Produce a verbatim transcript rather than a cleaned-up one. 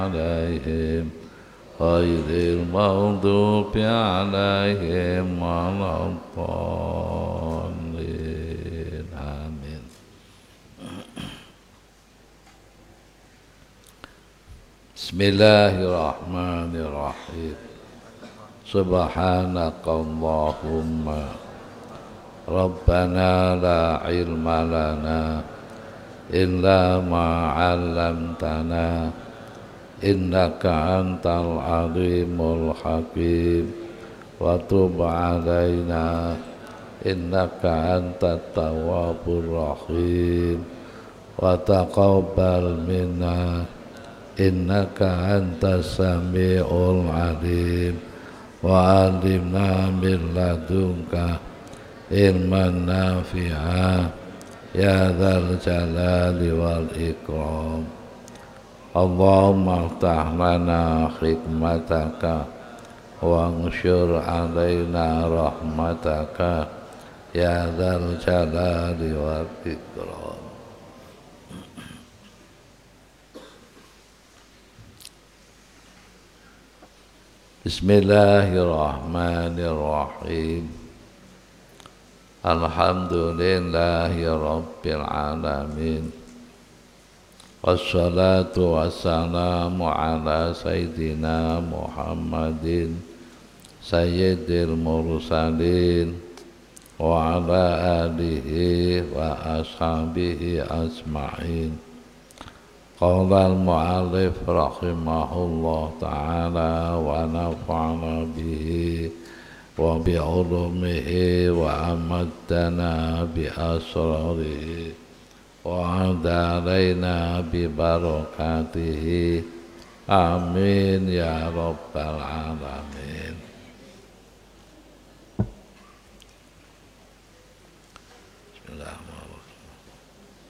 عليهم غير المغضوب عليهم ولا الضالين آمين. Bismillahirrahmanirrahim. Subhanakallahumma Rabbana la ilma lana illa ma 'allamtana innaka antal alimul hakim wa tub 'alaina innaka antat tawwabur rahim wa taqabbal minna innaka antas samiul alim wa alimna min ladunka ilman nafi'a ya dzal jalali wal ikram. Allahumma aftah lana hikmataka wa anshur alaina rahmataka ya dzal jalali wal ikram. Bismillahirrahmanirrahim. Alhamdulillahi rabbil alamin. Wassalatu wassalamu ala sayyidina Muhammadin sayyidil mursalin wa ala alihi wa ashabihi ajma'in. Qala al-mu'allif rahimahullah ta'ala wa nafa'ana bihi wa bi'ulumihi wa amaddana bi asrarihi wa adalaina bi barakatihi amin ya rabbal alamin.